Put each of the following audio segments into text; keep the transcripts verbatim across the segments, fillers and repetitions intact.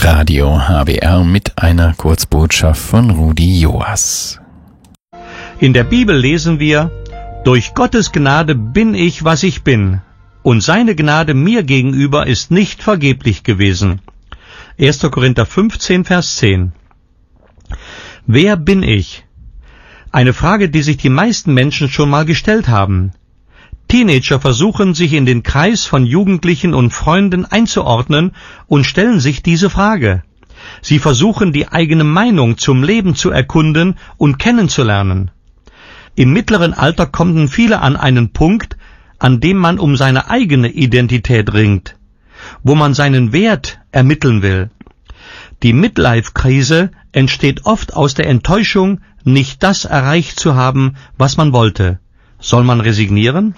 Radio H B R mit einer Kurzbotschaft von Rudi Joas. In der Bibel lesen wir: Durch Gottes Gnade bin ich, was ich bin, und seine Gnade mir gegenüber ist nicht vergeblich gewesen. erster Korinther fünfzehn, Vers zehn. Wer bin ich? Eine Frage, die sich die meisten Menschen schon mal gestellt haben. Teenager versuchen, sich in den Kreis von Jugendlichen und Freunden einzuordnen und stellen sich diese Frage. Sie versuchen, die eigene Meinung zum Leben zu erkunden und kennenzulernen. Im mittleren Alter kommen viele an einen Punkt, an dem man um seine eigene Identität ringt, wo man seinen Wert ermitteln will. Die Midlife-Krise entsteht oft aus der Enttäuschung, nicht das erreicht zu haben, was man wollte. Soll man resignieren?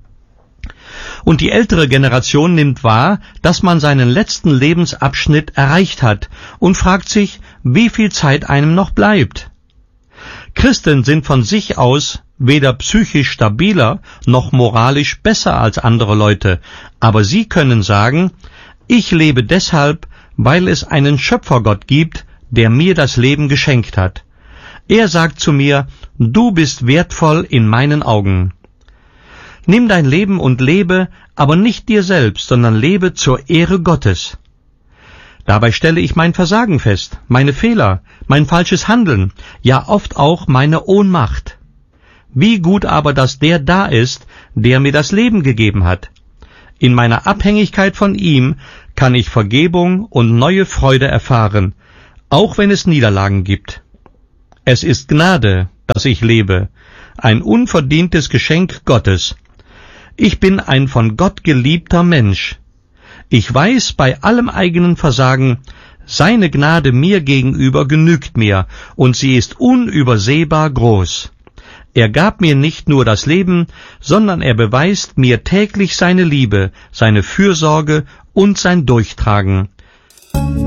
Und die ältere Generation nimmt wahr, dass man seinen letzten Lebensabschnitt erreicht hat und fragt sich, wie viel Zeit einem noch bleibt. Christen sind von sich aus weder psychisch stabiler noch moralisch besser als andere Leute, aber sie können sagen: Ich lebe deshalb, weil es einen Schöpfergott gibt, der mir das Leben geschenkt hat. Er sagt zu mir: Du bist wertvoll in meinen Augen. Nimm dein Leben und lebe, aber nicht dir selbst, sondern lebe zur Ehre Gottes. Dabei stelle ich mein Versagen fest, meine Fehler, mein falsches Handeln, ja oft auch meine Ohnmacht. Wie gut aber, dass der da ist, der mir das Leben gegeben hat. In meiner Abhängigkeit von ihm kann ich Vergebung und neue Freude erfahren, auch wenn es Niederlagen gibt. Es ist Gnade, dass ich lebe, ein unverdientes Geschenk Gottes. Ich bin ein von Gott geliebter Mensch. Ich weiß bei allem eigenen Versagen, seine Gnade mir gegenüber genügt mir, und sie ist unübersehbar groß. Er gab mir nicht nur das Leben, sondern er beweist mir täglich seine Liebe, seine Fürsorge und sein Durchtragen.